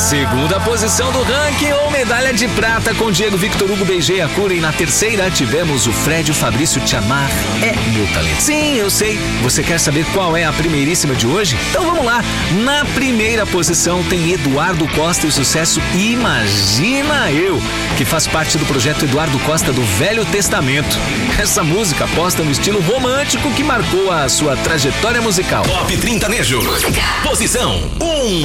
Segunda posição do ranking ou medalha de prata com Diego Victor Hugo Beijei a cura. E na terceira tivemos o Fred e o Fabrício Te Amar é Meu Talento. Sim, eu sei. Você quer saber qual é a primeiríssima de hoje? Então vamos lá. Na primeira posição tem Eduardo Costa e o sucesso Imagina Eu, que faz parte do projeto Eduardo Costa do Velho Testamento. Essa música aposta no estilo romântico que marcou a sua trajetória musical. Top 30 Nejo. Posição 1.